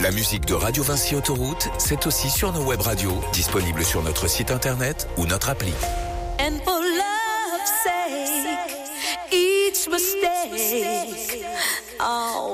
La musique de Radio Vinci Autoroute, c'est aussi sur nos web radios, disponibles sur notre site internet ou notre appli. And for love's sake, each mistake, oh.